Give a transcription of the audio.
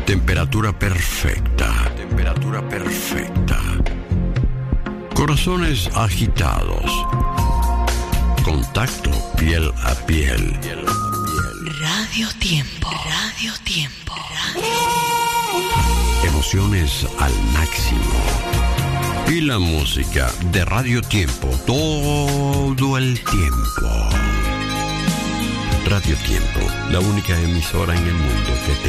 Temperatura perfecta. Temperatura perfecta. Corazones agitados. Contacto piel a piel. Radio Tiempo. Radio Tiempo. Emociones al máximo. Y la música de Radio Tiempo todo el tiempo. Radio Tiempo, la única emisora en el mundo que te